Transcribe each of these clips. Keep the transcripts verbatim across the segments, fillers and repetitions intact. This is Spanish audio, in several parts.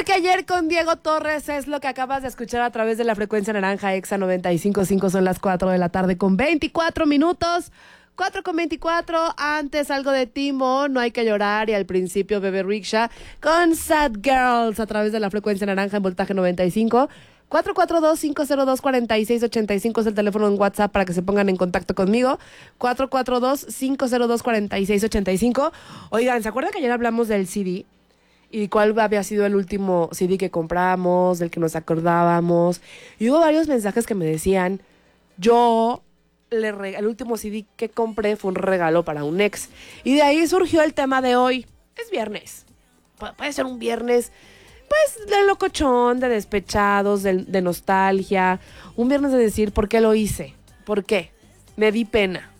que ayer con Diego Torres es lo que acabas de escuchar a través de la frecuencia naranja Exa noventa y cinco punto cinco. Son las cuatro de la tarde con veinticuatro minutos. cuatro con veinticuatro. Antes algo de Timo, No hay que llorar. Y al principio Bebe Rexha con Sad Girls a través de la frecuencia naranja en voltaje noventa y cinco. cuatro cuatro dos, cinco cero dos, cuatro seis ocho cinco es el teléfono en WhatsApp para que se pongan en contacto conmigo. cuatro cuatro dos, cinco cero dos, cuatro seis ocho cinco. Oigan, ¿se acuerdan que ayer hablamos del C D? Y cuál había sido el último C D que compramos, del que nos acordábamos. Y hubo varios mensajes que me decían, yo, le reg- el último C D que compré fue un regalo para un ex. Y de ahí surgió el tema de hoy. Es viernes. Pu- puede ser un viernes, pues, de locochón, de despechados, de, de nostalgia. Un viernes de decir, ¿por qué lo hice? ¿Por qué? Me di pena.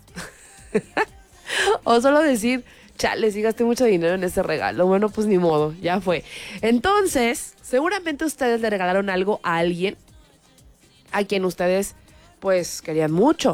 O solo decir, chale, sí gasté mucho dinero en ese regalo. Bueno, pues ni modo, ya fue. Entonces, seguramente ustedes le regalaron algo a alguien a quien ustedes, pues, querían mucho.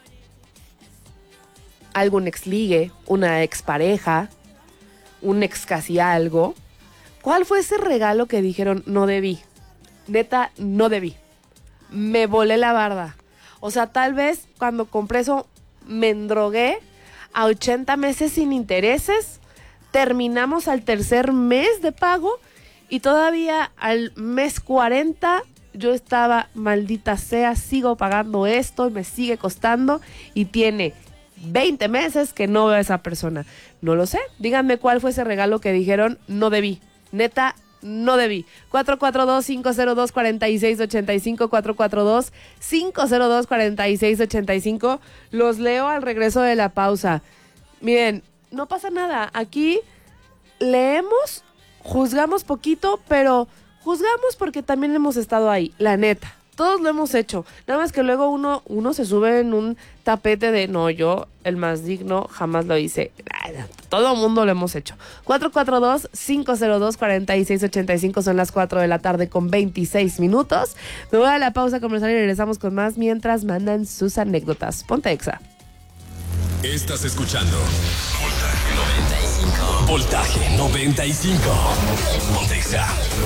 Algún ex ligue, una expareja, un ex casi algo. ¿Cuál fue ese regalo que dijeron, no debí? Neta, no debí. Me volé la barda. O sea, tal vez cuando compré eso me endrogué a ochenta meses sin intereses. Terminamos al tercer mes de pago y todavía al mes cuarenta yo estaba, maldita sea, sigo pagando esto y me sigue costando y tiene veinte meses que no veo a esa persona. No lo sé. Díganme cuál fue ese regalo que dijeron, no debí. Neta, no debí. cuatro cuatro dos, cinco cero dos, cuatro seis ocho cinco, cuatro cuatro dos, cinco cero dos, cuatro seis ocho cinco. Los leo al regreso de la pausa. Miren, no pasa nada. Aquí leemos, juzgamos poquito, pero juzgamos porque también hemos estado ahí, la neta. Todos lo hemos hecho. Nada más que luego uno, uno se sube en un tapete de, no, yo, el más digno, jamás lo hice. Todo el mundo lo hemos hecho. cuatro cuatro dos, cinco cero dos, cuatro seis ocho cinco son las cuatro de la tarde con veintiséis minutos. Me voy a la pausa comercial y regresamos con más mientras mandan sus anécdotas. Ponte Exa. Estás escuchando Voltaje noventa y cinco. Voltaje noventa y cinco. Ponte Exa.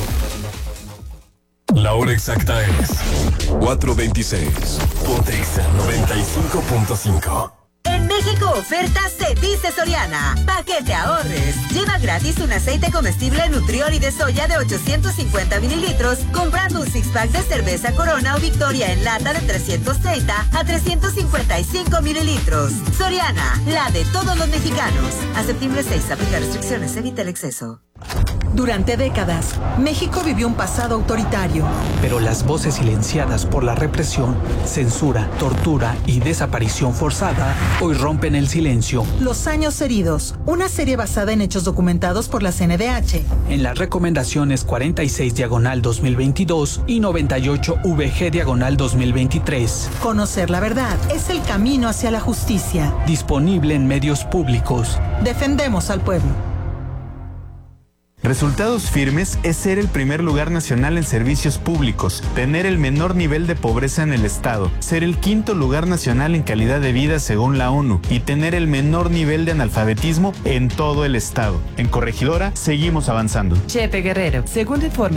La hora exacta es cuatro veintiséis. Ponte Exa noventa y cinco punto cinco. En México ofertas se dice Soriana. Pa' que te ahorres. Lleva gratis un aceite comestible Nutrioli de soya de ochocientos cincuenta mililitros comprando un six pack de cerveza Corona o Victoria en lata de trescientos treinta a trescientos cincuenta y cinco mililitros. Soriana, la de todos los mexicanos. A septiembre seis, aplica restricciones, evita el exceso. Durante décadas, México vivió un pasado autoritario. Pero las voces silenciadas por la represión, censura, tortura y desaparición forzada hoy rompen el silencio. Los años heridos, una serie basada en hechos documentados por la C N D H. En las recomendaciones cuarenta y seis diagonal dos mil veintidós y noventa y ocho V G diagonal dos mil veintitrés. Conocer la verdad es el camino hacia la justicia. Disponible en medios públicos. Defendemos al pueblo. Resultados Firmes es ser el primer lugar nacional en servicios públicos, tener el menor nivel de pobreza en el estado, ser el quinto lugar nacional en calidad de vida según la ONU y tener el menor nivel de analfabetismo en todo el estado. En Corregidora seguimos avanzando. Chepe Guerrero, segundo informe